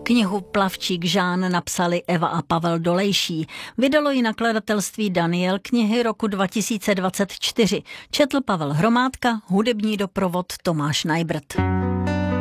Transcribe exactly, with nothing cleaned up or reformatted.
Knihu Plavčík Žán napsali Eva a Pavel Dolejší. Vydalo ji nakladatelství Daniel, knihy roku dva tisíce dvacet čtyři. Četl Pavel Hromádka, hudební doprovod Tomáš Najbrt.